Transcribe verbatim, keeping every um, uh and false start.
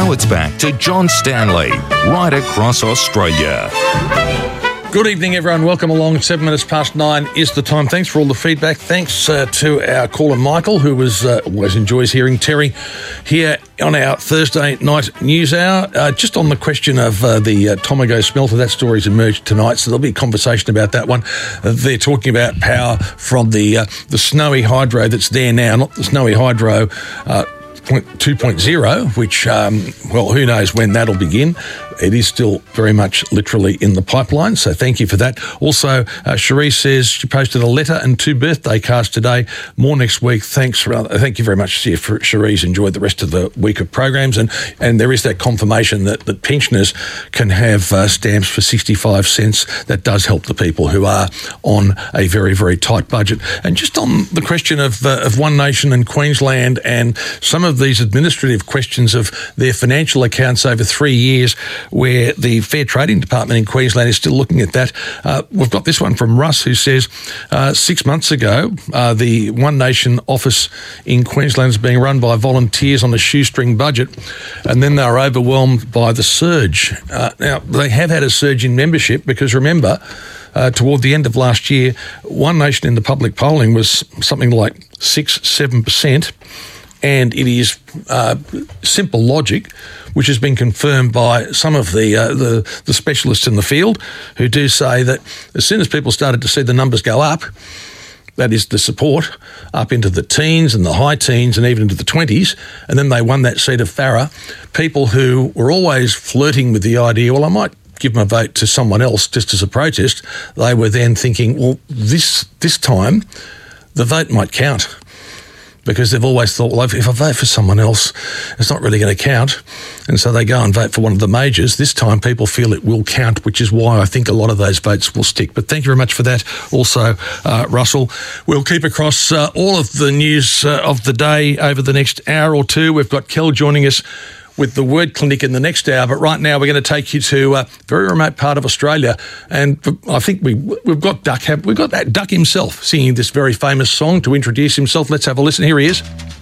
Now it's back to John Stanley, right across Australia. Good evening, everyone. Welcome along. Seven minutes past nine is the time. Thanks for all the feedback. Thanks uh, to our caller, Michael, who was uh, always enjoys hearing Terry here on our Thursday night news hour. Uh, just on the question of uh, the uh, Tomago smelter, that story's emerged tonight, so there'll be a conversation about that one. Uh, they're talking about power from the uh, the Snowy Hydro that's there now, not the Snowy Hydro uh, two point oh, which, um, well, who knows when that'll begin. It is still very much literally in the pipeline, so thank you for that. Also, uh, Cherise says she posted a letter and two birthday cards today. More next week. Thanks. For, uh, thank you very much, Cherise. Enjoyed the rest of the week of programs. And, and there is that confirmation that, that pensioners can have uh, stamps for sixty-five cents. That does help the people who are on a very, very tight budget. And just on the question of, uh, of One Nation and Queensland and some of these administrative questions of their financial accounts over three years, where the Fair Trading Department in Queensland is still looking at that. Uh, we've got this one from Russ, who says, uh, six months ago, uh, the One Nation office in Queensland is being run by volunteers on a shoestring budget, and then they were overwhelmed by the surge. Uh, now, they have had a surge in membership because, remember, Uh, toward the end of last year, One Nation in the public polling was something like six, seven percent, and it is uh, simple logic, which has been confirmed by some of the, uh, the the specialists in the field, who do say that as soon as people started to see the numbers go up, that is the support, up into the teens and the high teens and even into the twenties, and then they won that seat of Farrer, people who were always flirting with the idea, well, I might give my vote to someone else just as a protest, they were then thinking, well, this this time the vote might count, because they've always thought, well, if I vote for someone else, it's not really going to count. And so they go and vote for one of the majors. This time people feel it will count, which is why I think a lot of those votes will stick. But thank you very much for that. Also, uh, Russell, we'll keep across uh, all of the news uh, of the day over the next hour or two. We've got Kel joining us with the Word Clinic in the next hour, but right now we're going to take you to a very remote part of Australia, and I think we, we've got Duck, we've got that Duck himself singing this very famous song to introduce himself. Let's have a listen. Here he is.